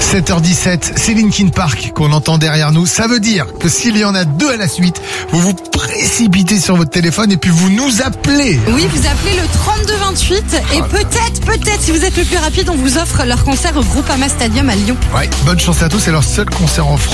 7h17, c'est Linkin Park qu'on entend derrière nous. Ça veut dire que s'il y en a 2 à la suite, vous vous précipitez sur votre téléphone et puis vous nous appelez. Oui, vous appelez le 3228 et peut-être, si vous êtes le plus rapide, on vous offre leur concert au Groupama Stadium à Lyon. Ouais, bonne chance à tous, c'est leur seul concert en France.